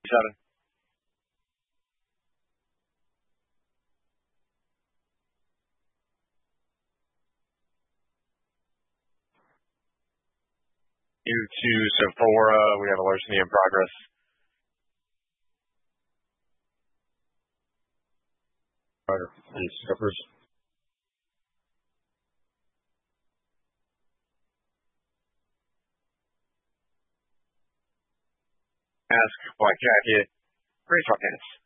7. U2 Sephora, we have a larceny in progress. Roger. And Scuppers. Ask Black Jacket. Great fuck hands.